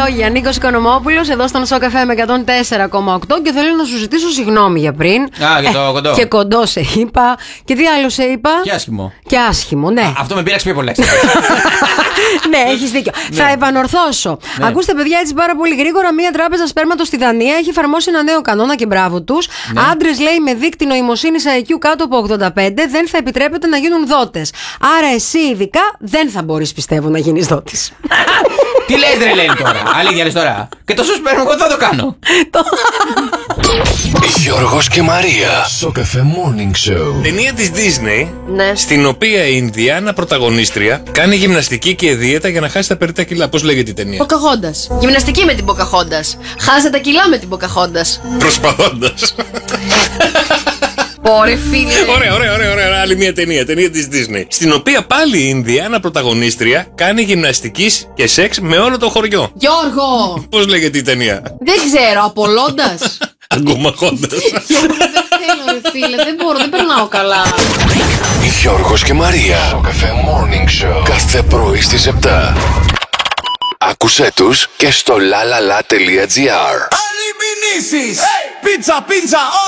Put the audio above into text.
Γιαννίκος Οικονομόπουλος, εδώ στον Σοκαφέ με 104,8 και θέλω να σου ζητήσω συγγνώμη για πριν. Για το κοντό. Και κοντό σε είπα. Και τι άλλο σε είπα? Και άσχημο. Και άσχημο, ναι. Αυτό με πείραξε πιο πολλά. Ναι, έχεις δίκιο. Θα επανορθώσω. Ακούστε, παιδιά, έτσι πάρα πολύ γρήγορα. Μία τράπεζα σπέρματος στη Δανία έχει εφαρμόσει ένα νέο κανόνα και μπράβο τους. Άντρες, λέει, με δείκτη νοημοσύνης IQ κάτω από 85 δεν θα επιτρέπεται να γίνουν δότες. Άρα εσύ ειδικά δεν θα μπορείς, πιστεύω, να γίνεις δότης. Τι λες, ρε, λένε τώρα. Αλήθεια λες τώρα. Και τόσο σπέρμα, εγώ δεν θα το κάνω. Γιώργος και Μαρία. Σοκαφέ Morning Show. Ταινία της Disney, Ναι. στην οποία η Ινδιάνα πρωταγωνίστρια κάνει γυμναστική και δίαιτα για να χάσει τα περιττά κιλά. Πώς λέγεται η ταινία? Ποκαχόντας. Γυμναστική με την Ποκαχόντας. Χάσε τα κιλά με την Ποκαχόντας. Προσπαθώντας. Ωραία, φίλε. Ωραία. Άλλη μια ταινία της Disney. Στην οποία πάλι η Ινδιάνα πρωταγωνίστρια κάνει γυμναστικής και σεξ με όλο το χωριό. Γιώργο! Πώς λέγεται η ταινία? Δεν ξέρω, Απολώντας. Αγκομαχώντας. Γιώργο, δεν θέλω, ρε φίλε, δεν μπορώ, δεν περνάω καλά. Γιώργος και Μαρία. Σοκαφέ Morning Show. Κάθε πρωί στις 7. Άκουσέ τους και στο lalala.gr. Άλλοι μηνύσεις. Πίτσα,